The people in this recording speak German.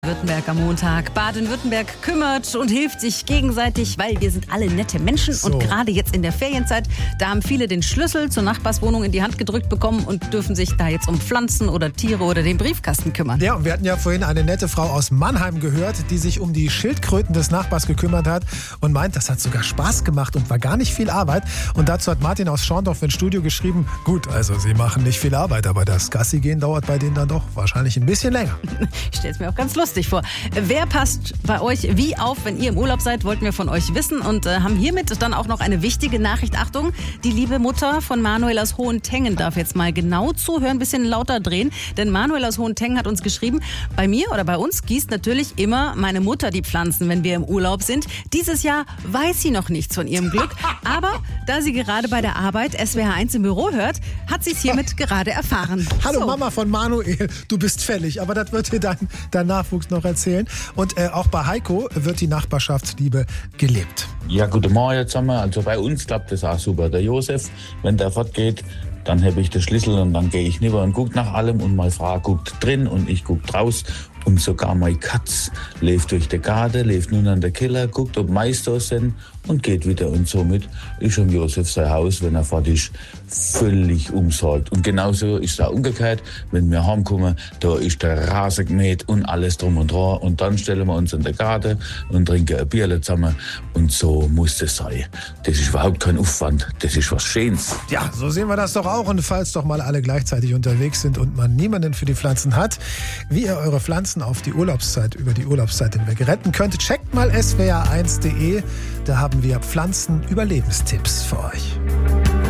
Württemberg am Montag. Baden-Württemberg kümmert und hilft sich gegenseitig, weil wir sind alle nette Menschen. So. Und gerade jetzt in der Ferienzeit, da haben viele den Schlüssel zur Nachbarswohnung in die Hand gedrückt bekommen und dürfen sich da jetzt um Pflanzen oder Tiere oder den Briefkasten kümmern. Ja, und wir hatten ja vorhin eine nette Frau aus Mannheim gehört, die sich um die Schildkröten des Nachbars gekümmert hat und meint, das hat sogar Spaß gemacht und war gar nicht viel Arbeit. Und dazu hat Martin aus Schorndorf ins Studio geschrieben, gut, also sie machen nicht viel Arbeit, aber das Gassi-Gehen dauert bei denen dann doch wahrscheinlich ein bisschen länger. Ich stelle es mir auch ganz lustig vor. Wer passt bei euch wie auf, wenn ihr im Urlaub seid, wollten wir von euch wissen und haben hiermit dann auch noch eine wichtige Nachricht. Achtung, die liebe Mutter von Manuel aus Hohentengen darf jetzt mal genau zuhören, ein bisschen lauter drehen, denn Manuel aus Hohentengen hat uns geschrieben, bei mir oder bei uns gießt natürlich immer meine Mutter die Pflanzen, wenn wir im Urlaub sind. Dieses Jahr weiß sie noch nichts von ihrem Glück, aber da sie gerade bei der Arbeit SWR 1 im Büro hört, hat sie es hiermit gerade erfahren. Hallo so. Mama von Manuel, du bist fällig, aber das wird dir dein Nachwuchs noch erzählen. Und auch bei Heiko wird die Nachbarschaftsliebe gelebt. Ja, guten Morgen zusammen. Also bei uns klappt das auch super. Der Josef, wenn der fortgeht, dann habe ich den Schlüssel und dann gehe ich rüber und gucke nach allem und meine Frau guckt drin und ich gucke draus. Und sogar meine Katz läuft durch den Garten, läuft nun an der Keller, guckt, ob Mais da sind und geht wieder. Und somit ist schon Josef sein Haus, wenn er fort ist, völlig umsorgt. Und genauso ist es auch umgekehrt, wenn wir heimkommen, da ist der Rasen gemäht und alles drum und dran. Und dann stellen wir uns in den Garten und trinken ein Bierle zusammen. Und so muss das sein. Das ist überhaupt kein Aufwand, das ist was Schönes. Ja, so sehen wir das doch auch. Und falls doch mal alle gleichzeitig unterwegs sind und man niemanden für die Pflanzen hat, wie ihr eure Pflanzen auf die Urlaubszeit, über die Urlaubszeit hinweg retten könnt, checkt mal swr1.de. Da haben wir Pflanzen-Überlebenstipps für euch.